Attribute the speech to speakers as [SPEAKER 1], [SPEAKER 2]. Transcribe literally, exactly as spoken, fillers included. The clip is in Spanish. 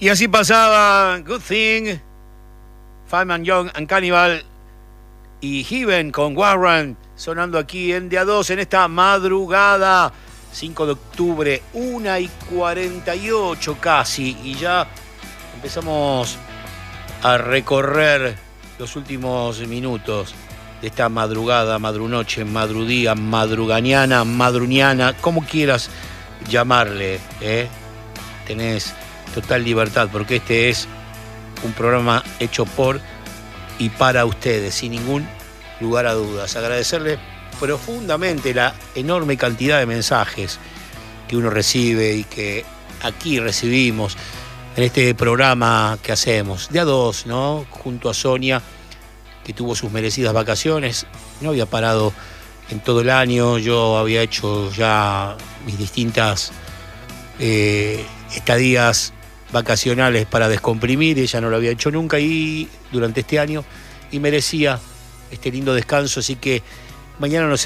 [SPEAKER 1] Y así pasaba Good Thing, Fireman Young and Cannibal y Heaven con Warren, sonando aquí en De A dos en esta madrugada, cinco de octubre, una y cuarenta y ocho casi, y ya empezamos a recorrer los últimos minutos de esta madrugada, madrunoche, madrudía, madruganiana, madruniana, como quieras llamarle, ¿eh? Tenés total libertad, porque este es un programa hecho por y para ustedes, sin ningún lugar a dudas. Agradecerle profundamente la enorme cantidad de mensajes que uno recibe y que aquí recibimos en este programa que hacemos, De A dos, ¿no? Junto a Sonia, que tuvo sus merecidas vacaciones, no había parado en todo el año, yo había hecho ya mis distintas eh, estadías vacacionales para descomprimir, ella no lo había hecho nunca y durante este año, y merecía este lindo descanso, así que mañana nos